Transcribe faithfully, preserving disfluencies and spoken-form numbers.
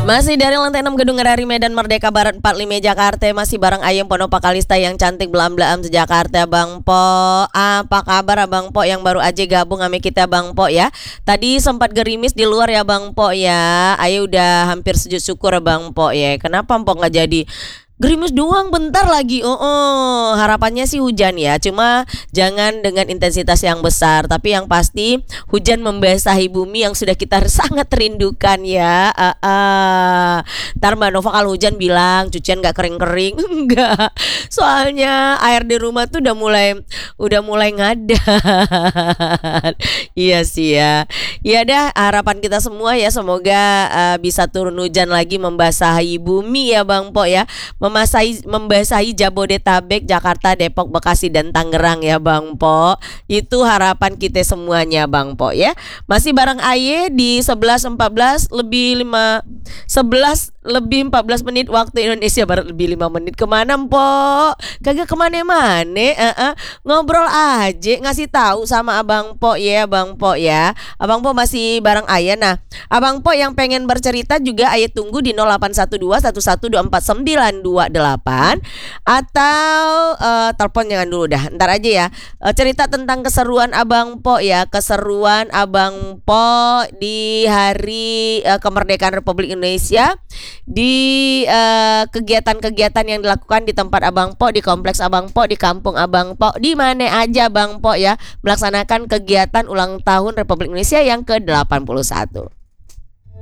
Masih dari lantai enam Gedung Gerari Medan Merdeka Barat empat puluh lima Jakarta. Masih bareng Ayem Ponopa Kalista yang cantik belam-belam sejakarta Bang Po. Apa kabar Abang Po yang baru aja gabung sama kita Bang Po ya. Tadi sempat gerimis di luar ya Bang Po ya. Ayo udah hampir sujud syukur Bang Po ya. Kenapa Po nggak jadi gerimis doang bentar lagi? Oh, oh, harapannya sih hujan ya. Cuma jangan dengan intensitas yang besar. Tapi yang pasti hujan membasahi bumi yang sudah kita sangat rindukan ya. uh, uh. Ntar Mbak Nova kalau hujan bilang cucian gak kering-kering. Enggak. Soalnya air di rumah tuh udah mulai Udah mulai ngadat. Iya sih ya. Ya dah, harapan kita semua ya semoga uh, bisa turun hujan lagi membasahi bumi ya Bang Po ya. Memasahi, membasahi Jabodetabek, Jakarta, Depok, Bekasi, dan Tangerang ya Bang Po. Itu harapan kita semuanya Bang Po ya. Masih bareng Aye di sebelas empat belas lebih lima sebelas lebih empat belas menit waktu Indonesia Barat, lebih lima menit. Kemana Po? Kagak kemana-mana, uh-uh. Ngobrol aja, ngasih tahu sama Abang Po ya Bang Po ya. Abang Po masih bareng Aye. Nah Abang Po yang pengen bercerita juga Aye tunggu di nol delapan satu dua satu satu dua empat sembilan dua delapan. Atau uh, telepon jangan dulu dah, ntar aja ya. uh, Cerita tentang keseruan Abang Po ya. Keseruan Abang Po di hari uh, kemerdekaan Republik Indonesia. Di uh, kegiatan-kegiatan yang dilakukan di tempat Abang Po, di kompleks Abang Po, di kampung Abang Po, di mana aja Bang Po ya, melaksanakan kegiatan ulang tahun Republik Indonesia yang ke delapan puluh satu.